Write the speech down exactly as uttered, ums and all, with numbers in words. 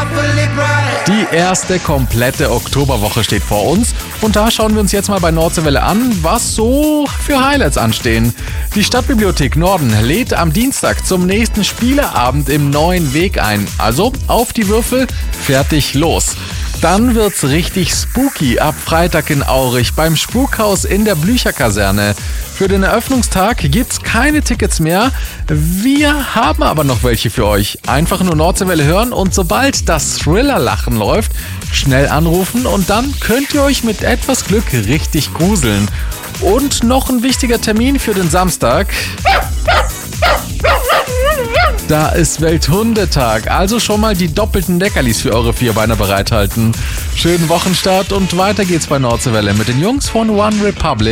Die erste komplette Oktoberwoche steht vor uns und da schauen wir uns jetzt mal bei Nordseewelle an, was so für Highlights anstehen. Die Stadtbibliothek Norden lädt am Dienstag zum nächsten Spieleabend im Neuen Weg ein. Also auf die Würfel, fertig, los. Dann wird's richtig spooky ab Freitag in Aurich beim Spukhaus in der Blücherkaserne. Für den Eröffnungstag gibt's keine Tickets mehr. Wir haben aber noch welche für euch. Einfach nur Nordseewelle hören und sobald das Thriller-Lachen läuft, schnell anrufen und dann könnt ihr euch mit etwas Glück richtig gruseln. Und noch ein wichtiger Termin für den Samstag. Da ist Welthundetag, also schon mal die doppelten Leckerlis für eure Vierbeiner bereithalten. Schönen Wochenstart und weiter geht's bei Nordseewelle mit den Jungs von One Republic.